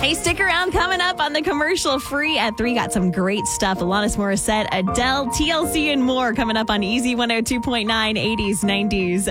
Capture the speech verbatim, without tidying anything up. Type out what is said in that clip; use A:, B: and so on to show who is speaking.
A: Hey, stick around. Coming up on the commercial free at three. Got some great stuff. Alanis Morissette, Adele, T L C, and more coming up on Easy one oh two point nine, eighties, nineties.